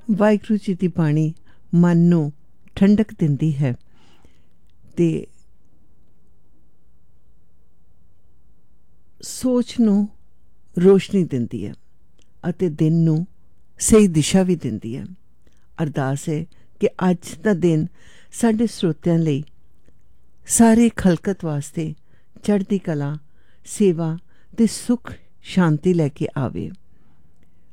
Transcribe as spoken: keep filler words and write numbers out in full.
ਵਾਹਿਗੁਰੂ ਜੀ ਦੀ ਬਾਣੀ ਮਨ ਨੂੰ ਠੰਡਕ ਦਿੰਦੀ ਹੈ ਅਤੇ ਸੋਚ ਨੂੰ ਰੋਸ਼ਨੀ ਦਿੰਦੀ ਹੈ ਅਤੇ ਦਿਨ ਨੂੰ ਸਹੀ ਦਿਸ਼ਾ ਵੀ ਦਿੰਦੀ ਹੈ। ਅਰਦਾਸ ਹੈ ਕਿ ਅੱਜ ਦਾ ਦਿਨ ਸਾਡੇ ਸਰੋਤਿਆਂ ਲਈ ਸਾਰੇ ਖਲਕਤ ਵਾਸਤੇ ਚੜ੍ਹਦੀ ਕਲਾ, ਸੇਵਾ ਅਤੇ ਸੁੱਖ ਸ਼ਾਂਤੀ ਲੈ ਕੇ ਆਵੇ।